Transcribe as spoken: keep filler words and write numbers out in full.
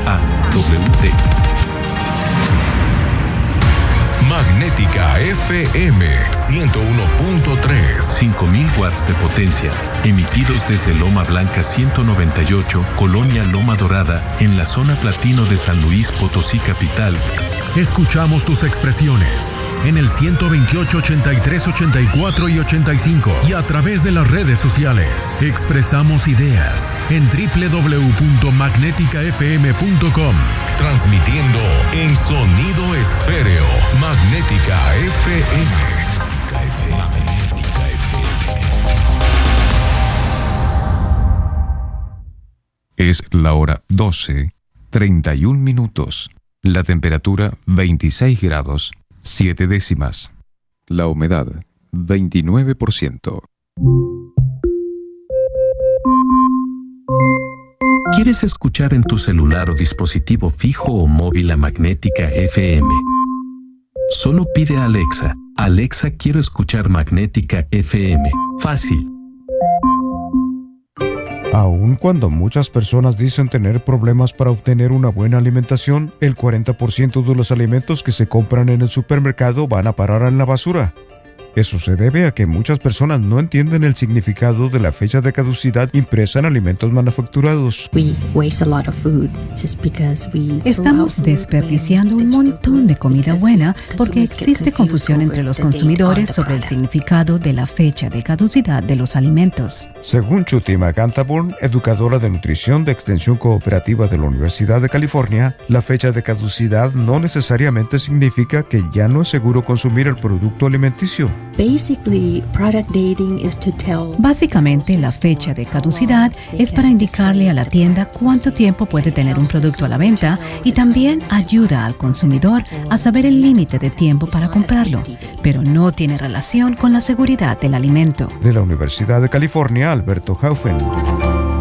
A W T. Magnética F M ciento uno punto tres. cinco mil watts de potencia, emitidos desde Loma Blanca ciento noventa y ocho, Colonia Loma Dorada, en la zona platino de San Luis Potosí capital. Escuchamos tus expresiones en el ciento veintiocho, ochenta y tres, ochenta y cuatro y ochenta y cinco y a través de las redes sociales. Expresamos ideas en doble u doble u doble u punto magnética f m punto com. Transmitiendo en sonido esféreo. Magnética F M. Magnética F M. Es la hora doce, treinta y un minutos. La temperatura veintiséis grados, siete décimas. La humedad veintinueve por ciento. ¿Quieres escuchar en tu celular o dispositivo fijo o móvil a Magnética F M? Solo pide a Alexa: Alexa, quiero escuchar Magnética F M. Fácil. Aun cuando muchas personas dicen tener problemas para obtener una buena alimentación, el cuarenta por ciento de los alimentos que se compran en el supermercado van a parar en la basura. Eso se debe a que muchas personas no entienden el significado de la fecha de caducidad impresa en alimentos manufacturados. Estamos desperdiciando un montón de comida buena porque existe confusión entre los consumidores sobre el significado de la fecha de caducidad de los alimentos. Según Chuti McAntaburn, educadora de nutrición de Extensión Cooperativa de la Universidad de California, la fecha de caducidad no necesariamente significa que ya no es seguro consumir el producto alimenticio. Básicamente, la fecha de caducidad es para indicarle a la tienda cuánto tiempo puede tener un producto a la venta y también ayuda al consumidor a saber el límite de tiempo para comprarlo, pero no tiene relación con la seguridad del alimento. De la Universidad de California, Alberto Haufen.